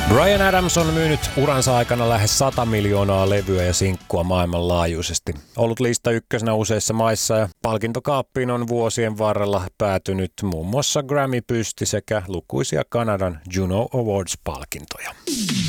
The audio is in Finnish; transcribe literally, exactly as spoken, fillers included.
Bryan Adams on myynyt uransa aikana lähes sata miljoonaa levyä ja sinkkua maailmanlaajuisesti. Ollut lista ykkösenä useissa maissa ja palkintokaappiin on vuosien varrella päätynyt muun muassa Grammy-pysti sekä lukuisia Kanadan Juno Awards-palkintoja.